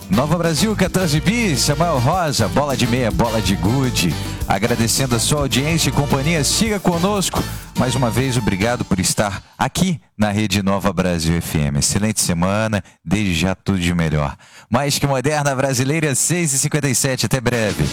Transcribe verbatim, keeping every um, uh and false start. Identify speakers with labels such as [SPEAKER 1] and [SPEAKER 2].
[SPEAKER 1] Nova Brasil, quatorze bis, Samuel Rosa, bola de meia, bola de gude. Agradecendo a sua audiência e companhia, siga conosco. Mais uma vez, obrigado por estar aqui na Rede Nova Brasil F M. Excelente semana, desde já tudo de melhor. Mais que moderna brasileira, seis e cinquenta e sete, até breve.